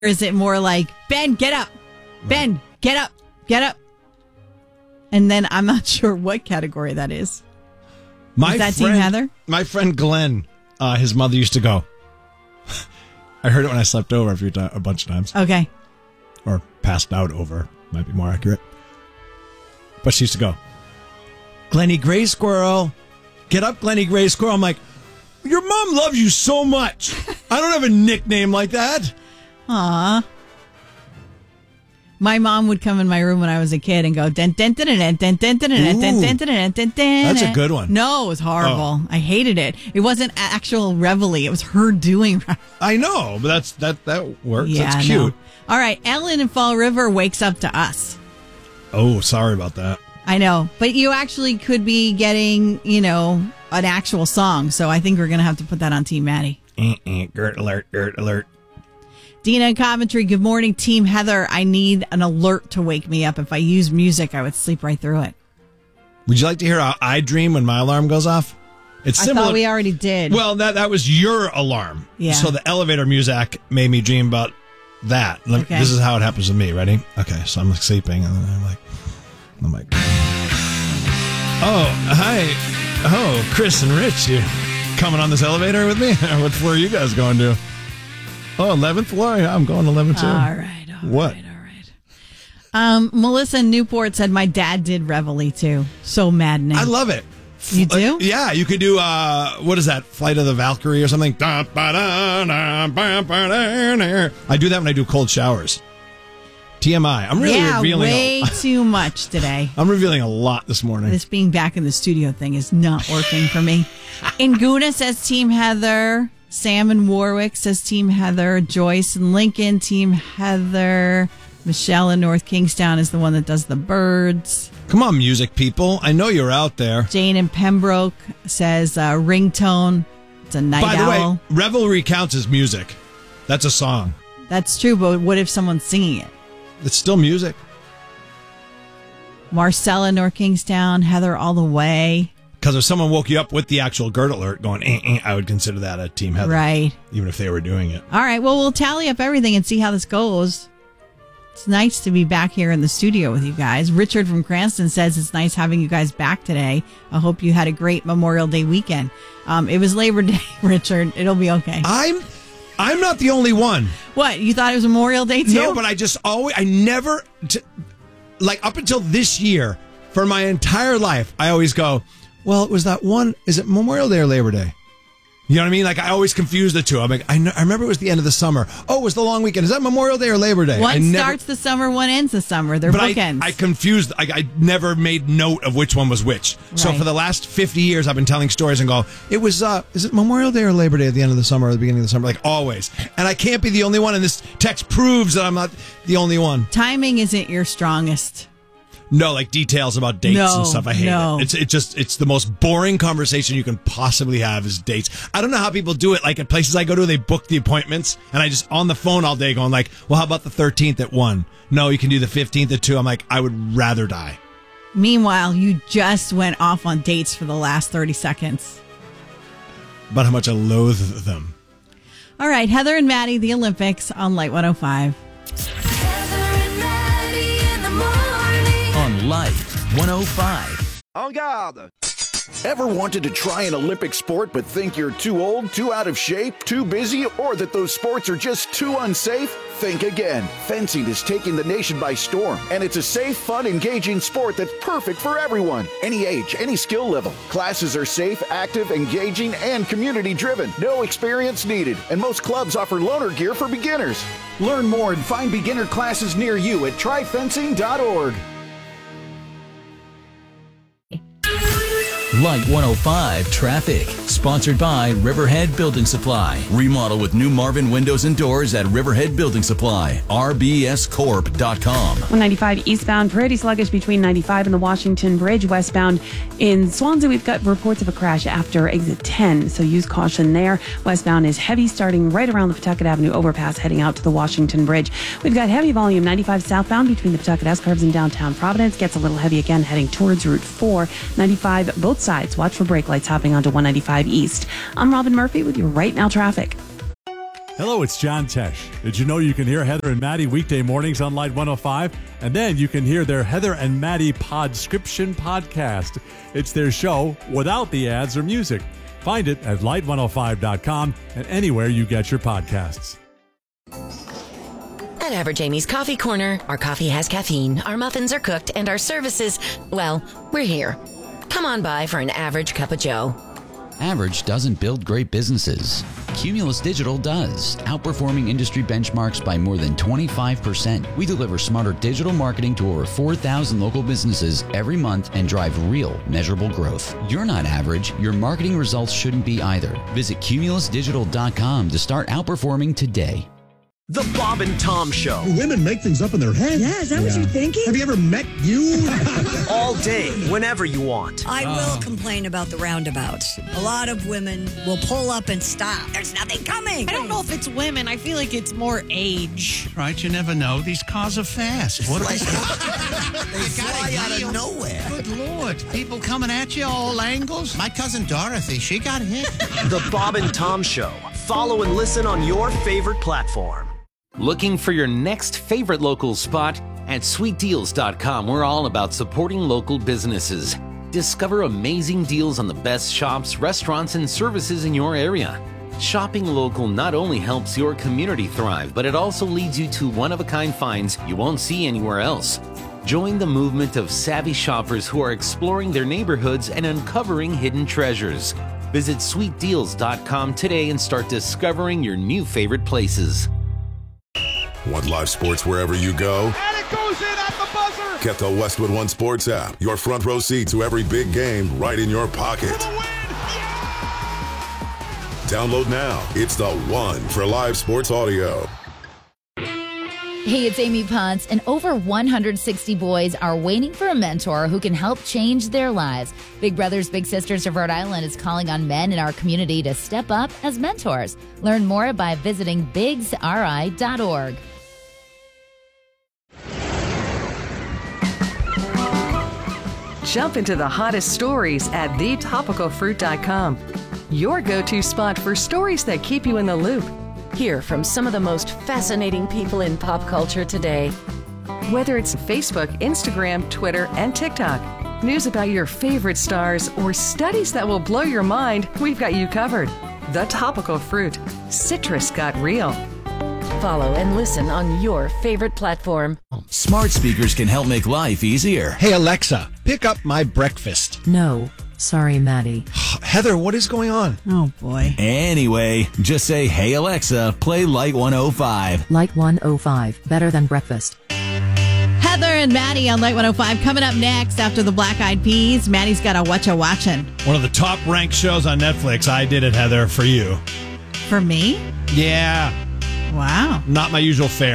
Or is it more like, Ben, get up. Ben, get up. Get up. And then I'm not sure what category that is. Is that Team Heather? My friend Glenn, his mother used to go. I heard it when I slept over a bunch of times. Okay. Or passed out over, might be more accurate. But she used to go, Glenny Gray Squirrel. Get up, Glenny Gray Squirrel. I'm like, your mom loves you so much. I don't have a nickname like that. Aw. My mom would come in my room when I was a kid and go, dun, dun, dun, dun, dun, dun, dun, dun, dun, dun, dun, dun. That's a good one. No, it was horrible. I hated it. It wasn't actual reveille. It was her doing reveille. I know, but that works. Yeah, that's cute. All right, Ellen in Fall River wakes up to us. Oh, sorry about that. I know, but you actually could be getting, an actual song. So I think we're going to have to put that on Team Maddie. Gert alert, Gert alert. Dina in Coventry, good morning, Team Heather. I need an alert to wake me up. If I use music, I would sleep right through it. Would you like to hear how I dream when my alarm goes off? It's similar. I thought we already did. Well, that was your alarm. Yeah. So the elevator music made me dream about that. Okay. This is how it happens with me. Ready? Okay, so I'm sleeping, and then I'm like, oh, hi. Oh, Chris and Rich, you coming on this elevator with me? What floor are you guys going to? Oh, 11th floor? Yeah, I'm going to 11 too. All right. What? Melissa in Newport said my dad did reveille too. So maddening. I love it. You do? Yeah, you could do, what is that, Flight of the Valkyrie or something? I do that when I do cold showers. TMI. I'm really revealing way too much today. I'm revealing a lot this morning. This being back in the studio thing is not working for me. Inguna says Team Heather. Sam in Warwick says Team Heather. Joyce in Lincoln, Team Heather. Michelle in North Kingstown is the one that does the birds. Come on, music people. I know you're out there. Jane in Pembroke says ringtone. It's a night owl. By the way, revelry counts as music. That's a song. That's true, but what if someone's singing it? It's still music. Marcella, North Kingstown, Heather all the way. Because if someone woke you up with the actual Gert alert going, I would consider that a Team Heather. Right. Even if they were doing it. All right. Well, we'll tally up everything and see how this goes. It's nice to be back here in the studio with you guys. Richard from Cranston says it's nice having you guys back today. I hope you had a great Memorial Day weekend. It was Labor Day, Richard. It'll be okay. I'm not the only one. What? You thought it was Memorial Day too? No, but I never, up until this year, for my entire life, I always go, well, it was that one, is it Memorial Day or Labor Day? You know what I mean? I always confuse the two. I'm like, I remember it was the end of the summer. Oh, it was the long weekend. Is that Memorial Day or Labor Day? One starts the summer, one ends the summer. They're bookends. I confused. I never made note of which one was which. Right. So for the last 50 years, I've been telling stories and go, it was, is it Memorial Day or Labor Day at the end of the summer or the beginning of the summer? Like always. And I can't be the only one. And this text proves that I'm not the only one. Timing isn't your strongest. No, like details about dates and stuff. I hate it. It's the most boring conversation you can possibly have is dates. I don't know how people do it. Like at places I go to, they book the appointments and I just on the phone all day going like, well, how about the 13th at 1? No, you can do the 15th at 2. I'm like, I would rather die. Meanwhile, you just went off on dates for the last 30 seconds. About how much I loathe them. All right, Heather and Maddie, the Olympics on Light 105. On Light 105. En garde! Ever wanted to try an Olympic sport but think you're too old, too out of shape, too busy, or that those sports are just too unsafe? Think again. Fencing is taking the nation by storm, and it's a safe, fun, engaging sport that's perfect for everyone. Any age, any skill level. Classes are safe, active, engaging, and community-driven. No experience needed, and most clubs offer loaner gear for beginners. Learn more and find beginner classes near you at tryfencing.org. Light 105 Traffic, sponsored by Riverhead Building Supply. Remodel with new Marvin windows and doors at Riverhead Building Supply. rbscorp.com. 195 eastbound, pretty sluggish between 95 and the Washington Bridge. Westbound in Swansea, we've got reports of a crash after exit 10, so use caution there. Westbound is heavy starting right around the Pawtucket Avenue overpass heading out to the Washington Bridge. We've got heavy volume 95 southbound between the Pawtucket S-curves and downtown Providence. Gets a little heavy again heading towards Route 4. 95 both sides. Watch for brake lights hopping onto 195 East. I'm Robin Murphy with your Right Now traffic. Hello, it's John Tesh. Did you know you can hear Heather and Maddie weekday mornings on Light 105? And then you can hear their Heather and Maddie Podscription podcast. It's their show without the ads or music. Find it at light105.com and anywhere you get your podcasts. At Average Amy's Coffee Corner, our coffee has caffeine, our muffins are cooked, and our services, well, we're here. Come on by for an average cup of joe. Average doesn't build great businesses. Cumulus Digital does, outperforming industry benchmarks by more than 25%. We deliver smarter digital marketing to over 4,000 local businesses every month and drive real, measurable growth. You're not average. Your marketing results shouldn't be either. Visit cumulusdigital.com to start outperforming today. The Bob and Tom Show. Do women make things up in their head? Yeah, is that what you're thinking? Have you ever met you? All day, whenever you want. I will complain about the roundabouts. A lot of women will pull up and stop. There's nothing coming. I don't know if it's women. I feel like it's more age. Right, you never know. These cars are fast. What are they? They fly out of nowhere. Good Lord. People coming at you all angles. My cousin Dorothy, she got hit. The Bob and Tom Show. Follow and listen on your favorite platform. Looking for your next favorite local spot? At sweetdeals.com, we're all about supporting local businesses. Discover amazing deals on the best shops, restaurants, and services in your area. Shopping local not only helps your community thrive, but it also leads you to one-of-a-kind finds you won't see anywhere else. Join the movement of savvy shoppers who are exploring their neighborhoods and uncovering hidden treasures. Visit sweetdeals.com today and start discovering your new favorite places. Want live sports wherever you go? And it goes in at the buzzer! Get the Westwood One Sports app. Your front row seat to every big game right in your pocket. Download now. It's the one for live sports audio. Hey, it's Amy Potts, and over 160 boys are waiting for a mentor who can help change their lives. Big Brothers Big Sisters of Rhode Island is calling on men in our community to step up as mentors. Learn more by visiting bigsri.org. Jump into the hottest stories at thetopicalfruit.com. Your go-to spot for stories that keep you in the loop. Hear from some of the most fascinating people in pop culture today. Whether it's Facebook, Instagram, Twitter, and TikTok, news about your favorite stars, or studies that will blow your mind, we've got you covered. The Topical Fruit. Citrus got real. Follow and listen on your favorite platform. Smart speakers can help make life easier. Hey, Alexa, pick up my breakfast. No. Sorry, Maddie. Heather, what is going on? Oh, boy. Anyway, just say, hey, Alexa, play Light 105. Light 105. Better than breakfast. Heather and Maddie on Light 105. Coming up next after the Black Eyed Peas, Maddie's got a Whatcha Watchin'. One of the top ranked shows on Netflix. I did it, Heather, for you. For me? Yeah. Wow. Not my usual fare.